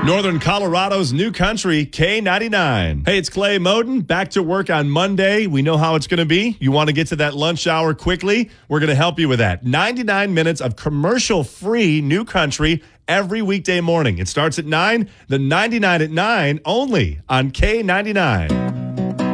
Northern Colorado's new country, K99. Hey, it's Clay Moden. Back to work on Monday. We know how it's going to be. You want to get to that lunch hour quickly? We're going to help you with that. 99 minutes of commercial-free new country every weekday morning. It starts at 9, the 99 at 9, only on K99.